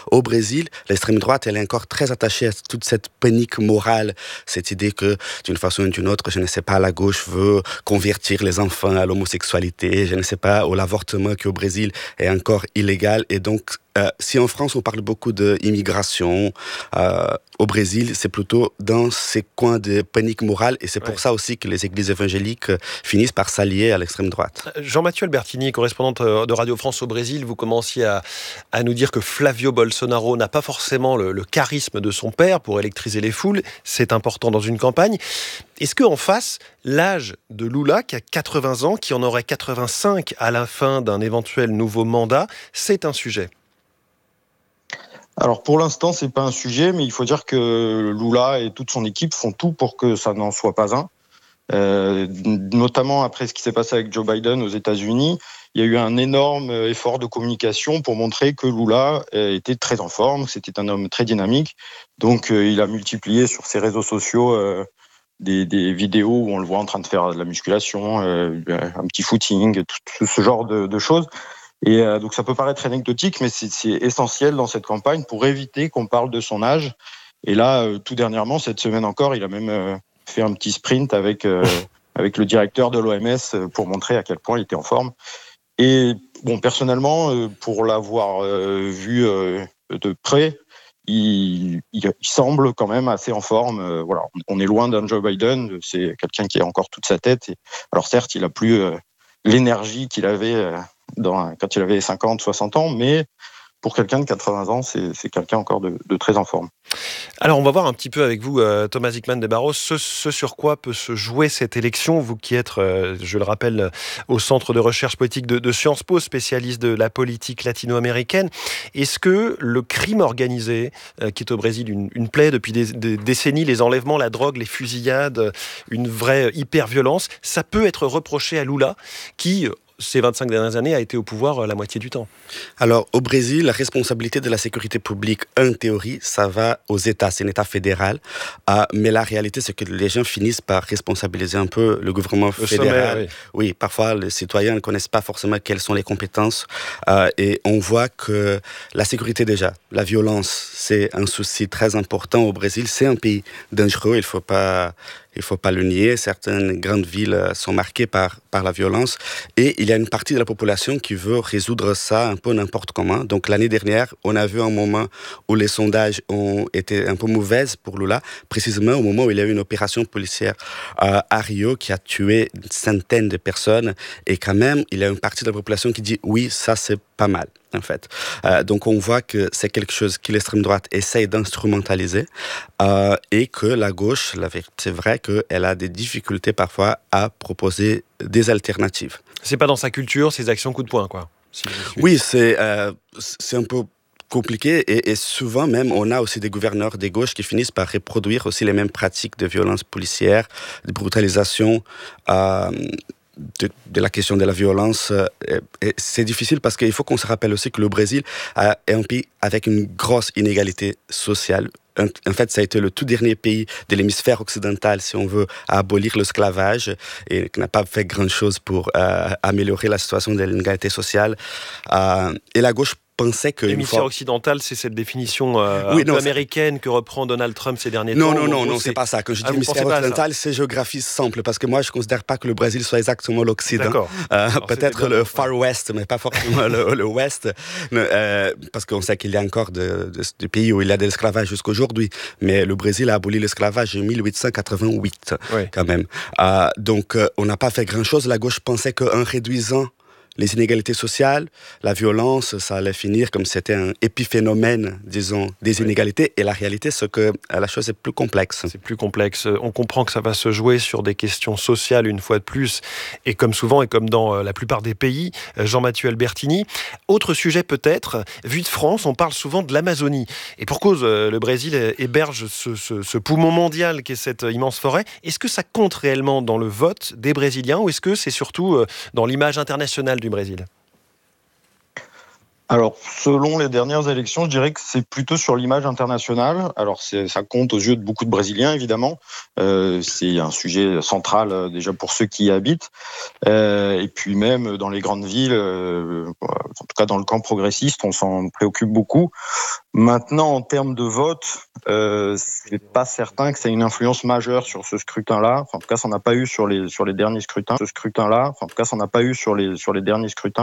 Au Brésil, l'extrême droite, elle est encore très attachée à toute cette panique morale, cette idée que d'une façon ou d'une autre, je ne sais pas, la gauche veut convertir les enfants à l'homosexualité, je ne sais pas, ou l'avortement qui au Brésil est encore illégal. Et donc, si en France on parle beaucoup d'immigration, au Brésil c'est plutôt dans ces coins de panique morale, et c'est pour ça aussi que les églises évangéliques finissent par s'allier à l'extrême droite. Jean-Mathieu Albertini, correspondante de Radio France au Brésil, vous commenciez à nous dire que Flavio Bolsonaro n'a pas forcément le charisme de son père pour électriser les foules, c'est important dans une campagne. Est-ce qu'en face, l'âge de Lula, qui a 80 ans, qui en aurait 85 à la fin d'un éventuel nouveau mandat, c'est un sujet ? Alors pour l'instant, c'est pas un sujet, mais il faut dire que Lula et toute son équipe font tout pour que ça n'en soit pas un. Notamment après ce qui s'est passé avec Joe Biden aux États-Unis, il y a eu un énorme effort de communication pour montrer que Lula était très en forme, c'était un homme très dynamique. Donc il a multiplié sur ses réseaux sociaux des vidéos où on le voit en train de faire de la musculation, un petit footing, tout ce genre de choses. Et donc ça peut paraître anecdotique, mais c'est essentiel dans cette campagne pour éviter qu'on parle de son âge. Et là, tout dernièrement, cette semaine encore, il a même fait un petit sprint avec le directeur de l'OMS pour montrer à quel point il était en forme. Et bon, personnellement, pour l'avoir vu de près, il semble quand même assez en forme. Voilà, on est loin d'un Joe Biden, c'est quelqu'un qui a encore toute sa tête. Alors certes, il a plus l'énergie qu'il avait quand il avait 50, 60 ans, mais pour quelqu'un de 80 ans, c'est quelqu'un encore de très en forme. Alors, on va voir un petit peu avec vous, Thomas Hickman de Barros, ce sur quoi peut se jouer cette élection. Vous qui êtes, je le rappelle, au Centre de recherche politique de Sciences Po, spécialiste de la politique latino-américaine. Est-ce que le crime organisé, qui est au Brésil une plaie depuis des décennies, les enlèvements, la drogue, les fusillades, une vraie hyper-violence, ça peut être reproché à Lula, qui ces 25 dernières années, a été au pouvoir la moitié du temps. Alors, au Brésil, la responsabilité de la sécurité publique, en théorie, ça va aux États, c'est un État fédéral. Mais la réalité, c'est que les gens finissent par responsabiliser un peu le gouvernement fédéral. Sommet, oui, parfois, les citoyens ne connaissent pas forcément quelles sont les compétences. Et on voit que la sécurité, déjà, la violence, c'est un souci très important au Brésil. C'est un pays dangereux, il faut pas le nier. Certaines grandes villes sont marquées par la violence. Et il y a une partie de la population qui veut résoudre ça un peu n'importe comment. Donc l'année dernière, on a vu un moment où les sondages ont été un peu mauvaises pour Lula, précisément au moment où il y a eu une opération policière à Rio qui a tué une centaine de personnes. Et quand même, il y a une partie de la population qui dit oui, ça c'est pas mal. En fait. Donc on voit que c'est quelque chose que l'extrême droite essaye d'instrumentaliser et que la gauche, c'est vrai qu'elle a des difficultés parfois à proposer des alternatives. C'est pas dans sa culture, ses actions coup de poing, quoi. Oui, c'est un peu compliqué et souvent même on a aussi des gouverneurs des gauches qui finissent par reproduire aussi les mêmes pratiques de violence policière, de brutalisation, de la question de la violence. Et c'est difficile parce qu'il faut qu'on se rappelle aussi que le Brésil est un pays avec une grosse inégalité sociale. En fait, ça a été le tout dernier pays de l'hémisphère occidental, si on veut, à abolir l'esclavage et qui n'a pas fait grand-chose pour améliorer la situation de l'inégalité sociale. Et la gauche pensait que... L'hémisphère occidental, c'est cette définition américaine que reprend Donald Trump ces derniers temps. Non, c'est pas ça. Quand je dis l'hémisphère occidental, c'est géographie simple, parce que moi, je considère pas que le Brésil soit exactement l'Occident. Peut-être le Far West, mais pas forcément le West, parce qu'on sait qu'il y a encore des pays où il y a de l'esclavage jusqu'aujourd'hui, mais le Brésil a aboli l'esclavage en 1888, quand même. Donc, on n'a pas fait grand-chose. La gauche pensait qu'en réduisant les inégalités sociales, la violence, ça allait finir comme c'était un épiphénomène, disons, des inégalités. Et la réalité, c'est que la chose est plus complexe. C'est plus complexe. On comprend que ça va se jouer sur des questions sociales une fois de plus. Et comme souvent, et comme dans la plupart des pays, Jean-Mathieu Albertini. Autre sujet peut-être, vu de France, on parle souvent de l'Amazonie. Et pour cause, le Brésil héberge ce poumon mondial qu'est cette immense forêt. Est-ce que ça compte réellement dans le vote des Brésiliens ou est-ce que c'est surtout dans l'image internationale du Brésil? Alors, selon les dernières élections, je dirais que c'est plutôt sur l'image internationale. Alors, ça compte aux yeux de beaucoup de Brésiliens, évidemment. C'est un sujet central déjà pour ceux qui y habitent. Et puis même dans les grandes villes, en tout cas dans le camp progressiste, on s'en préoccupe beaucoup. Maintenant, en termes de vote, c'est pas certain que ça ait une influence majeure sur ce scrutin-là. Enfin, en tout cas, ça n'a pas eu sur les derniers scrutins. Ce scrutin-là, enfin, en tout cas, ça n'a pas eu sur les derniers scrutins.